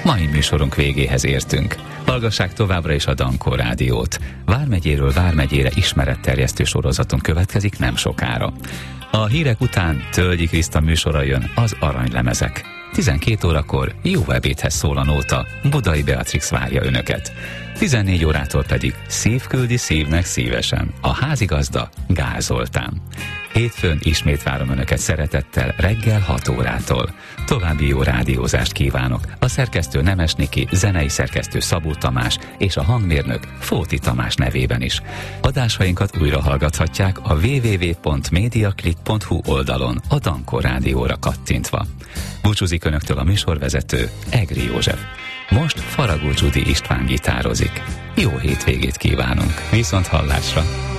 mai műsorunk végéhez értünk. Hallgassák továbbra is a Dankó Rádiót. Vármegyéről vármegyére ismeretterjesztő sorozatunk következik nem sokára. A hírek után Tölgyi Kriszta műsora jön, az Aranylemezek. 12 órakor jó ebédhez szól a nóta, Budai Beatrix várja önöket. 14 órától pedig Szív küldi szívnek szívesen, a házigazda Gál Zoltán. Hétfőn ismét várom önöket szeretettel reggel 6 órától. További jó rádiózást kívánok. A szerkesztő Nemes Niki, zenei szerkesztő Szabó Tamás és a hangmérnök Fóti Tamás nevében is. Adásainkat újra hallgathatják a www.mediaclick.hu oldalon a Dankó Rádióra kattintva. Búcsúzik önöktől a műsorvezető Egri József. Most Faragó Csudi István gitározik. Jó hétvégét kívánunk. Viszont hallásra!